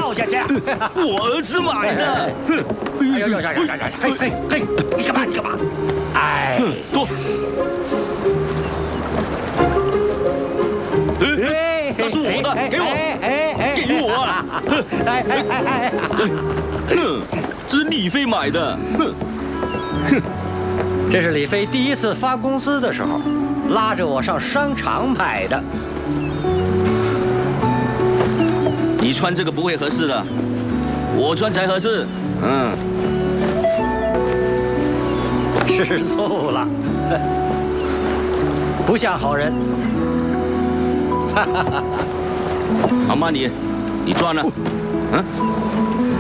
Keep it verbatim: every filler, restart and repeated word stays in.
掉下去。 我儿子买的。哼！ 哎呦呦呦呦呦！嘿嘿嘿！你干嘛？你干嘛？哎， 多。哎，那是我的，给我，给我啊！哎哎哎哎！哼，这是李飞买的。哼哼，这是李飞第一次发工资的时候，拉着我上商场买的。 你穿这个不会合适的，我穿才合适。嗯， 吃醋了，不像好人。哈哈哈！ 阿玛尼，你赚了？嗯。